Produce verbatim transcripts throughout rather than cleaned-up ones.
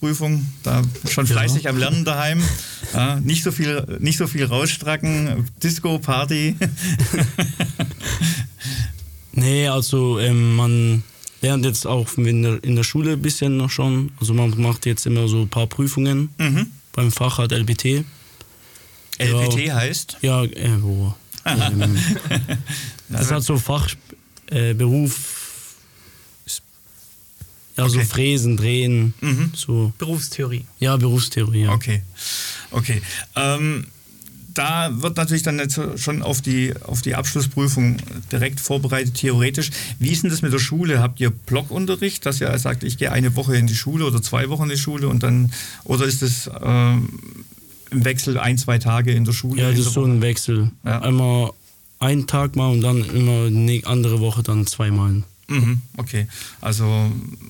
Abschlussprüfung, da schon fleißig ja. am Lernen daheim. Ja, nicht so viel, nicht so viel rausstracken, Disco, Party. Nee, also ähm, man lernt jetzt auch in der, in der Schule ein bisschen noch schon. Also man macht jetzt immer so ein paar Prüfungen. Mhm. Beim Fach halt L B T. L B T ja, heißt? Ja, äh, wo? ähm, das hat so Fach, äh, Beruf, ja, okay. so Fräsen, Drehen, mhm. so. Berufstheorie. Ja, Berufstheorie, ja. Okay, okay. Ähm, da wird natürlich dann jetzt schon auf die, auf die Abschlussprüfung direkt vorbereitet, theoretisch. Wie ist denn das mit der Schule? Habt ihr Blockunterricht, dass ihr sagt, ich gehe eine Woche in die Schule oder zwei Wochen in die Schule und dann, oder ist es ähm, im Wechsel ein, zwei Tage in der Schule? Ja, das ist so ein Wechsel. Ja. Einmal einen Tag mal und dann immer eine andere Woche dann zweimal. Mhm, okay, also...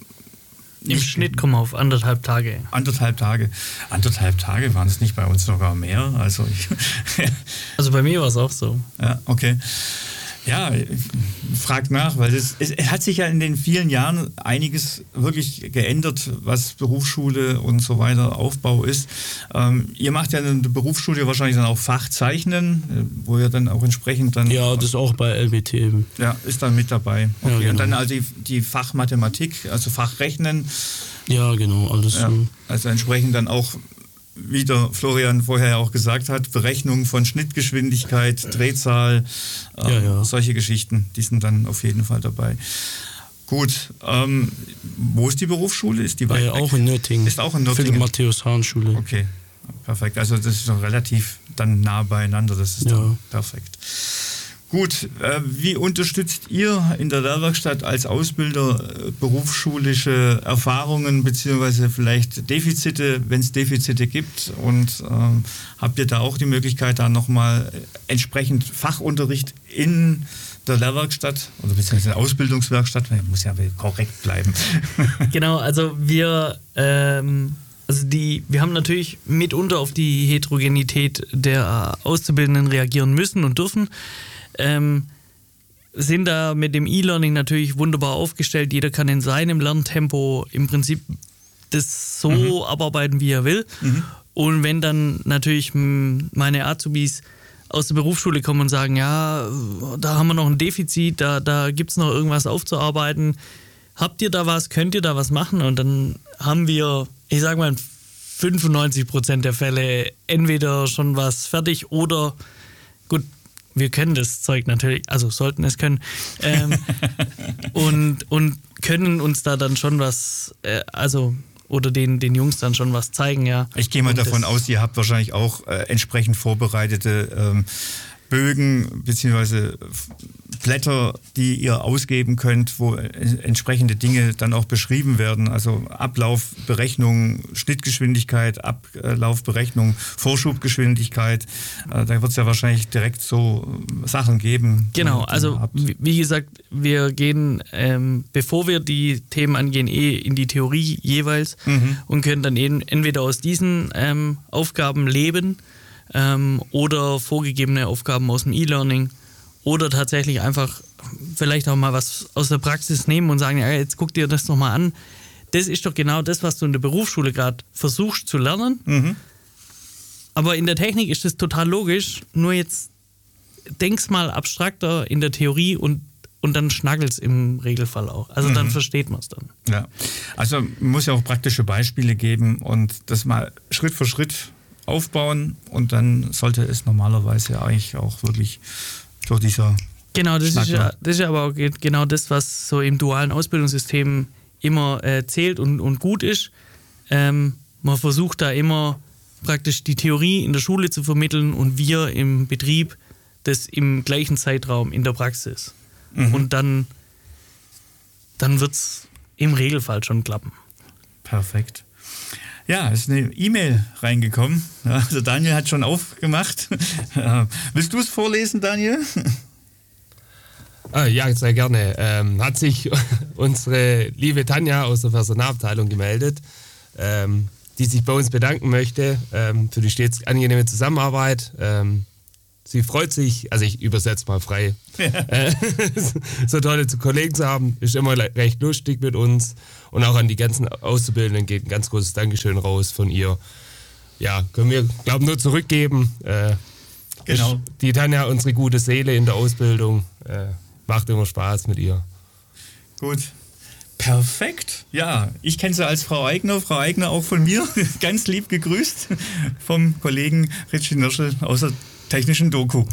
Im Schnitt kommen wir auf anderthalb Tage. Anderthalb Tage. Anderthalb Tage waren es nicht bei uns sogar mehr. Also, ich also bei mir war es auch so. Ja, okay. Ja, fragt nach, weil es, es hat sich ja in den vielen Jahren einiges wirklich geändert, was Berufsschule und so weiter Aufbau ist. Ähm, ihr macht ja in der Berufsschule wahrscheinlich dann auch Fachzeichnen, wo ihr dann auch entsprechend dann... Ja, das ist auch bei L B T. Ja, ist dann mit dabei. Okay. Ja, genau. Und dann also die, die Fachmathematik, also Fachrechnen. Ja, genau, alles ja, so. Also entsprechend dann auch, wie der Florian vorher auch gesagt hat, Berechnung von Schnittgeschwindigkeit, Drehzahl, ähm, ja, ja. solche Geschichten, die sind dann auf jeden Fall dabei. Gut, ähm, wo ist die Berufsschule? Ist die weit äh, weg? Auch in Nürtingen. Ist auch in Nürtingen. Philipp-Matthäus-Hahn-Schule. Okay, perfekt. Also das ist noch relativ dann nah beieinander, das ist ja. dann perfekt. Gut, äh, wie unterstützt ihr in der Lehrwerkstatt als Ausbilder äh, berufsschulische Erfahrungen beziehungsweise vielleicht Defizite, wenn es Defizite gibt? Und ähm, habt ihr da auch die Möglichkeit, da nochmal entsprechend Fachunterricht in der Lehrwerkstatt oder beziehungsweise Ausbildungswerkstatt, muss ja korrekt bleiben. Genau, also wir... Ähm Also die, wir haben natürlich mitunter auf die Heterogenität der Auszubildenden reagieren müssen und dürfen. Ähm, sind da mit dem E-Learning natürlich wunderbar aufgestellt. Jeder kann in seinem Lerntempo im Prinzip das so mhm. abarbeiten, wie er will. Mhm. Und wenn dann natürlich meine Azubis aus der Berufsschule kommen und sagen, ja, da haben wir noch ein Defizit, da, da gibt es noch irgendwas aufzuarbeiten. Habt ihr da was, könnt ihr da was machen? Und dann haben wir, ich sag mal, in fünfundneunzig Prozent der Fälle entweder schon was fertig oder, gut, wir können das Zeug natürlich, also sollten es können, ähm, und, und können uns da dann schon was, äh, also oder den, den Jungs dann schon was zeigen, ja. Ich gehe mal und davon aus, ihr habt wahrscheinlich auch äh, entsprechend vorbereitete ähm, Bögen bzw. Blätter, die ihr ausgeben könnt, wo entsprechende Dinge dann auch beschrieben werden. Also Ablaufberechnung, Schnittgeschwindigkeit, Ablaufberechnung, Vorschubgeschwindigkeit. Da wird es ja wahrscheinlich direkt so Sachen geben. Genau, also wie gesagt, wir gehen, ähm, bevor wir die Themen angehen, eh in die Theorie jeweils mhm. und können dann eben entweder aus diesen ähm, Aufgaben leben ähm, oder vorgegebene Aufgaben aus dem E-Learning. Oder tatsächlich einfach vielleicht auch mal was aus der Praxis nehmen und sagen, ja, jetzt guck dir das nochmal an. Das ist doch genau das, was du in der Berufsschule gerade versuchst zu lernen. Mhm. Aber in der Technik ist das total logisch. Nur jetzt denk's mal abstrakter in der Theorie und, und dann schnackelt's im Regelfall auch. Also mhm. dann versteht man es dann. Ja, also man muss ja auch praktische Beispiele geben und das mal Schritt für Schritt aufbauen und dann sollte es normalerweise ja eigentlich auch wirklich durch dieser Genau, das ist, ja, das ist ja aber auch genau das, was so im dualen Ausbildungssystem immer äh, zählt und, und gut ist. Ähm, man versucht da immer praktisch die Theorie in der Schule zu vermitteln und wir im Betrieb das im gleichen Zeitraum in der Praxis. Mhm. Und dann, dann wird es im Regelfall schon klappen. Perfekt. Ja, es ist eine E-Mail reingekommen. Also Daniel hat schon aufgemacht. Willst du es vorlesen, Daniel? Ah, ja, sehr gerne. Ähm, hat sich unsere liebe Tanja aus der Personalabteilung gemeldet, ähm, die sich bei uns bedanken möchte ähm, für die stets angenehme Zusammenarbeit. Ähm, sie freut sich, also ich übersetze mal frei, ja. äh, so tolle Kollegen zu haben, ist immer recht lustig mit uns und auch an die ganzen Auszubildenden geht ein ganz großes Dankeschön raus von ihr. Ja, können wir, glaube ich, nur zurückgeben. Äh, genau. Die Tanja, unsere gute Seele in der Ausbildung, äh, macht immer Spaß mit ihr. Gut. Perfekt. Ja, ich kenne sie als Frau Eigner. Frau Eigner auch von mir. Ganz lieb gegrüßt vom Kollegen Richie Nirschel aus der technischen Doku.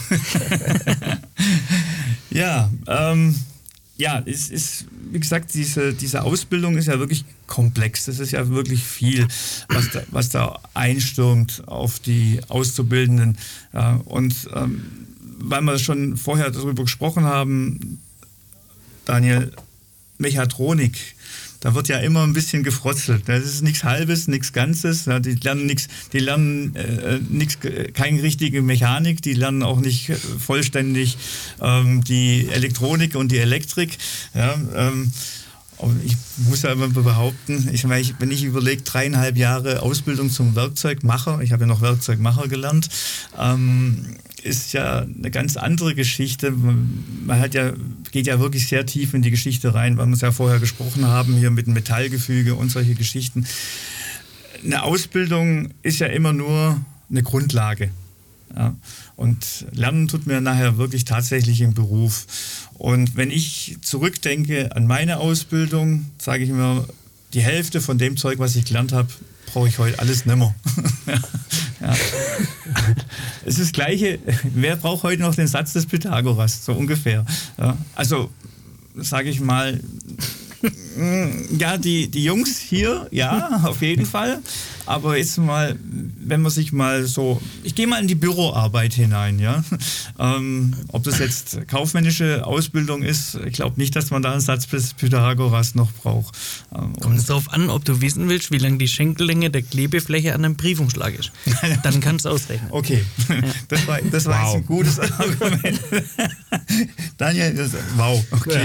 ja, ähm, ja, es ist, wie gesagt, diese, diese Ausbildung ist ja wirklich komplex. Das ist ja wirklich viel, was da, was da einstürmt auf die Auszubildenden. Ja, und ähm, weil wir schon vorher darüber gesprochen haben, Daniel, Mechatronik, da wird ja immer ein bisschen gefrotzelt. Das ist nichts Halbes, nichts Ganzes. Ja, die lernen nichts, die lernen äh, nix, keine richtige Mechanik, die lernen auch nicht vollständig ähm, die Elektronik und die Elektrik. Ja, ähm, ich muss ja immer behaupten, ich meine, wenn ich überlege, dreieinhalb Jahre Ausbildung zum Werkzeugmacher, ich habe ja noch Werkzeugmacher gelernt, ähm, ist ja eine ganz andere Geschichte. Man hat ja, geht ja wirklich sehr tief in die Geschichte rein, weil wir es ja vorher gesprochen haben, hier mit dem Metallgefüge und solche Geschichten. Eine Ausbildung ist ja immer nur eine Grundlage. Ja. Und lernen tut mir nachher wirklich tatsächlich im Beruf. Und wenn ich zurückdenke an meine Ausbildung, sage ich mir, die Hälfte von dem Zeug, was ich gelernt habe, brauche ich heute alles nimmer. ja. Es ist das Gleiche, wer braucht heute noch den Satz des Pythagoras, so ungefähr. Ja. Also, sage ich mal, ja, die, die Jungs hier, ja, auf jeden Fall. Aber jetzt mal, wenn man sich mal so, ich gehe mal in die Büroarbeit hinein, ja. Ähm, ob das jetzt kaufmännische Ausbildung ist, ich glaube nicht, dass man da einen Satz des Pythagoras noch braucht. Ähm, Kommt es darauf an, ob du wissen willst, wie lang die Schenkellänge der Klebefläche an einem Briefumschlag ist. Dann kannst du ausrechnen. Okay, ja. das war, das war wow. jetzt ein gutes Argument. Daniel, das, wow, okay.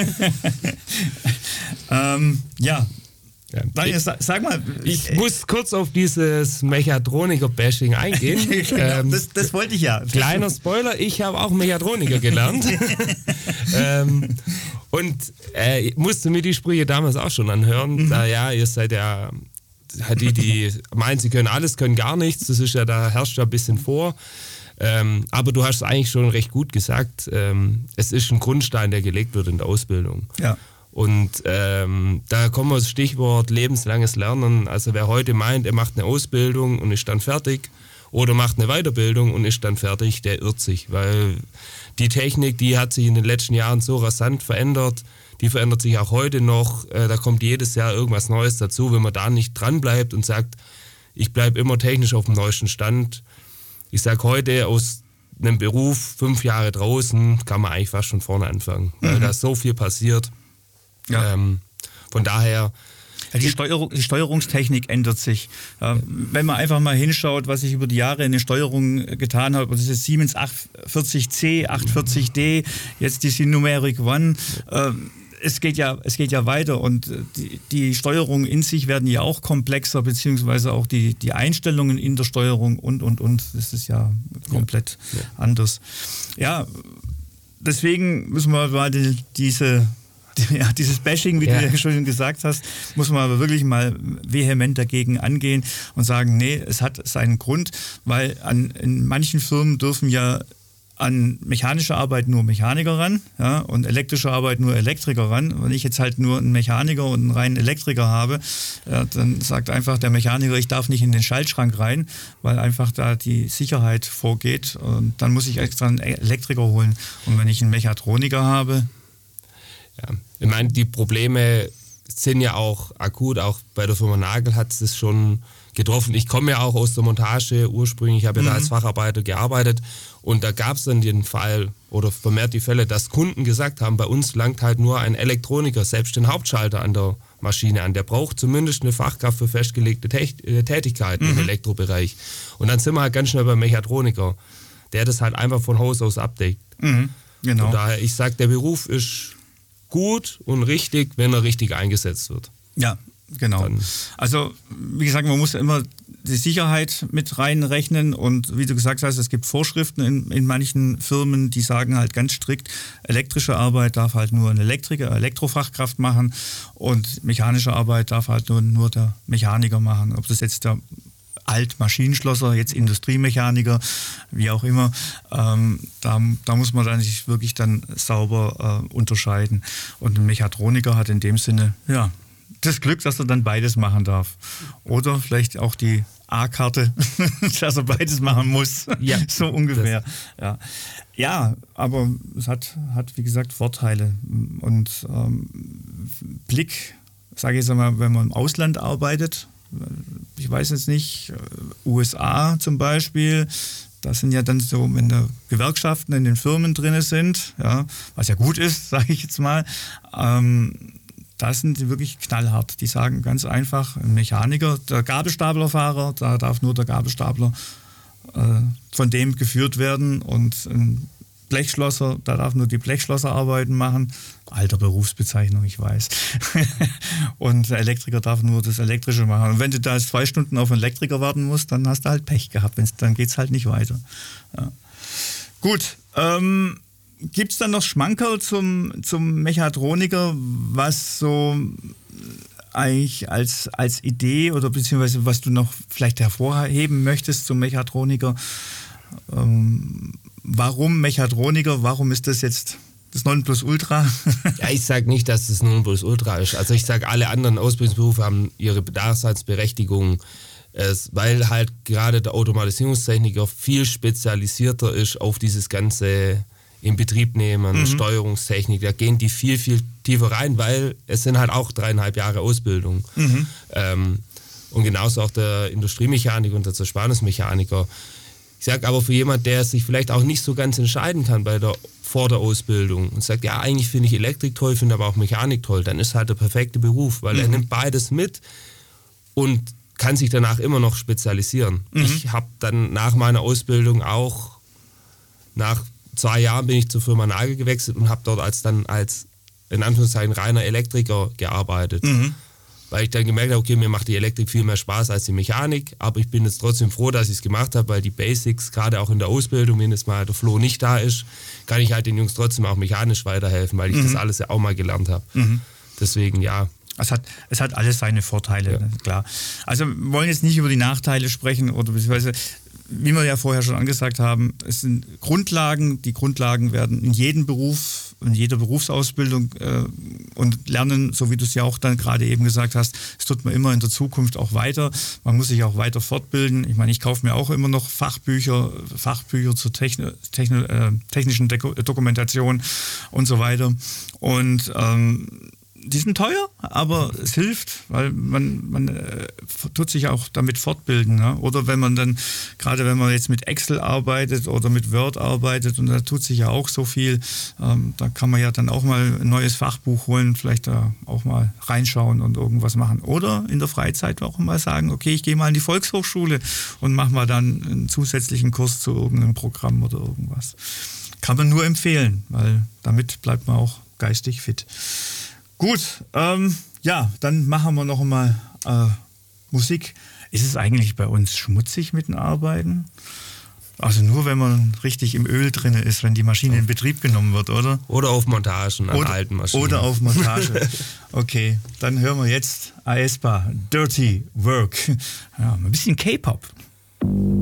Ja. ähm, ja. Ja. Daniel, sag, sag mal. Ich äh, muss kurz auf dieses Mechatroniker-Bashing eingehen. ähm, das, das wollte ich ja. Kleiner Spoiler, ich habe auch Mechatroniker gelernt. ähm, und äh, musste mir die Sprüche damals auch schon anhören. Mhm. Da, ja, ihr seid ja die, die meinen, sie können alles, können gar nichts. Das ist ja, da herrscht ja ein bisschen vor. Ähm, aber du hast es eigentlich schon recht gut gesagt. Ähm, es ist ein Grundstein, der gelegt wird in der Ausbildung. Ja. Und ähm, da kommen wir das Stichwort lebenslanges Lernen. Also wer heute meint, er macht eine Ausbildung und ist dann fertig oder macht eine Weiterbildung und ist dann fertig, der irrt sich. Weil die Technik, die hat sich in den letzten Jahren so rasant verändert, die verändert sich auch heute noch. Äh, da kommt jedes Jahr irgendwas Neues dazu. Wenn man da nicht dran bleibt und sagt, ich bleibe immer technisch auf dem neuesten Stand. Ich sage heute, aus einem Beruf, fünf Jahre draußen, kann man eigentlich fast schon vorne anfangen. Weil mhm. da so viel passiert. Ja. Ähm, von daher... Ja, die, Steuerung, die Steuerungstechnik ändert sich. Ja, wenn man einfach mal hinschaut, was ich über die Jahre in der Steuerung getan habe, das ist Siemens achthundertvierzig C, achthundertvierzig D, jetzt die Numeric One. Äh, es geht ja, es geht ja weiter und die, die Steuerungen in sich werden ja auch komplexer, beziehungsweise auch die, die Einstellungen in der Steuerung und, und, und. Das ist ja komplett ja. Ja. anders. Ja, deswegen müssen wir mal die, diese... Ja, dieses Bashing, wie ja. du ja schon gesagt hast, muss man aber wirklich mal vehement dagegen angehen und sagen, nee, es hat seinen Grund, weil an, in manchen Firmen dürfen ja an mechanischer Arbeit nur Mechaniker ran, ja, und elektrische Arbeit nur Elektriker ran. Wenn ich jetzt halt nur einen Mechaniker und einen reinen Elektriker habe, ja, dann sagt einfach der Mechaniker, ich darf nicht in den Schaltschrank rein, weil einfach da die Sicherheit vorgeht und dann muss ich extra einen Elektriker holen. Und wenn ich einen Mechatroniker habe, ja, ich meine, die Probleme sind ja auch akut, auch bei der Firma Nagel hat es schon getroffen. Ich komme ja auch aus der Montage ursprünglich, ich habe ja mhm. da als Facharbeiter gearbeitet und da gab es dann den Fall oder vermehrt die Fälle, dass Kunden gesagt haben, bei uns langt halt nur ein Elektroniker, selbst den Hauptschalter an der Maschine an, der braucht zumindest eine Fachkraft für festgelegte Tätigkeiten mhm. im Elektrobereich. Und dann sind wir halt ganz schnell beim Mechatroniker, der das halt einfach von Haus aus abdeckt. Mhm. Genau. Von daher, ich sage, der Beruf ist gut und richtig, wenn er richtig eingesetzt wird. Ja, genau. Dann also, wie gesagt, man muss immer die Sicherheit mit reinrechnen und wie du gesagt hast, es gibt Vorschriften in, in manchen Firmen, die sagen halt ganz strikt, elektrische Arbeit darf halt nur ein Elektriker, Elektrofachkraft machen und mechanische Arbeit darf halt nur, nur der Mechaniker machen. Ob das jetzt der Altmaschinenschlosser, jetzt Industriemechaniker, wie auch immer, ähm, da, da muss man dann sich wirklich dann sauber äh, unterscheiden. Und ein Mechatroniker hat in dem Sinne, ja, das Glück, dass er dann beides machen darf. Oder vielleicht auch die A-Karte, dass er beides machen muss. Ja, so ungefähr. Ja. ja, aber es hat, hat, wie gesagt, Vorteile. Und ähm, Blick, sage ich jetzt mal, wenn man im Ausland arbeitet, ich weiß jetzt nicht, U S A zum Beispiel, das sind ja dann so, wenn da Gewerkschaften in den Firmen drin sind, ja, was ja gut ist, sage ich jetzt mal, ähm, da sind die wirklich knallhart. Die sagen ganz einfach, ein Mechaniker, der Gabelstaplerfahrer, da darf nur der Gabelstapler äh, von dem geführt werden und ein Blechschlosser, da darf nur die Blechschlosserarbeiten machen. Alter Berufsbezeichnung, ich weiß. Und der Elektriker darf nur das Elektrische machen. Und wenn du da zwei Stunden auf einen Elektriker warten musst, dann hast du halt Pech gehabt. Wenn's, dann geht es halt nicht weiter. Ja. Gut, ähm, gibt es dann noch Schmankerl zum, zum Mechatroniker, was so eigentlich als, als Idee oder beziehungsweise was du noch vielleicht hervorheben möchtest zum Mechatroniker? Ähm, warum Mechatroniker? Warum ist das jetzt das Nonplusultra? Ja, ich sage nicht, dass das Nonplusultra ist. Also ich sage, alle anderen Ausbildungsberufe haben ihre Daseinsberechtigung, es, weil halt gerade der Automatisierungstechniker viel spezialisierter ist auf dieses ganze in Betrieb nehmen, mhm. Steuerungstechnik, da gehen die viel, viel tiefer rein, weil es sind halt auch dreieinhalb Jahre Ausbildung. Mhm. Ähm, und genauso auch der Industriemechaniker und der Zerspannungsmechaniker. Ich sage aber für jemand, der sich vielleicht auch nicht so ganz entscheiden kann bei der, vor der Ausbildung und sagt, ja, eigentlich finde ich Elektrik toll, finde aber auch Mechanik toll, dann ist halt der perfekte Beruf, weil mhm. er nimmt beides mit und kann sich danach immer noch spezialisieren. Mhm. Ich habe dann nach meiner Ausbildung auch, nach zwei Jahren bin ich zur Firma Nagel gewechselt und habe dort als dann als, in Anführungszeichen, reiner Elektriker gearbeitet. Mhm. Weil ich dann gemerkt habe, okay, mir macht die Elektrik viel mehr Spaß als die Mechanik, aber ich bin jetzt trotzdem froh, dass ich es gemacht habe, weil die Basics, gerade auch in der Ausbildung, wenn jetzt mal der Flo nicht da ist, kann ich halt den Jungs trotzdem auch mechanisch weiterhelfen, weil ich mhm. das alles ja auch mal gelernt habe. Mhm. Deswegen, ja. Es hat, es hat alles seine Vorteile, ja. Klar. Also wir wollen jetzt nicht über die Nachteile sprechen oder beziehungsweise, wie wir ja vorher schon angesagt haben, es sind Grundlagen, die Grundlagen werden in jedem Beruf, in jeder Berufsausbildung äh, und lernen, so wie du es ja auch dann gerade eben gesagt hast, es tut man immer in der Zukunft auch weiter. Man muss sich auch weiter fortbilden. Ich meine, ich kaufe mir auch immer noch Fachbücher, Fachbücher zur Techni Techni äh, technischen Deko Dokumentation und so weiter. Und ähm, die sind teuer, aber es hilft, weil man, man äh, tut sich auch damit fortbilden. Ne? Oder wenn man dann, gerade wenn man jetzt mit Excel arbeitet oder mit Word arbeitet und da tut sich ja auch so viel, ähm, da kann man ja dann auch mal ein neues Fachbuch holen, vielleicht da auch mal reinschauen und irgendwas machen. Oder in der Freizeit auch mal sagen, okay, ich gehe mal in die Volkshochschule und mache mal dann einen zusätzlichen Kurs zu irgendeinem Programm oder irgendwas. Kann man nur empfehlen, weil damit bleibt man auch geistig fit. Gut, ähm, ja, dann machen wir noch mal äh, Musik. Ist es eigentlich bei uns schmutzig mit dem Arbeiten? Also nur, wenn man richtig im Öl drin ist, wenn die Maschine in Betrieb genommen wird, oder? Oder auf Montagen an oder, alten Maschinen. Oder auf Montage. Okay, dann hören wir jetzt aespa, Dirty Work. Ja, ein bisschen K-Pop.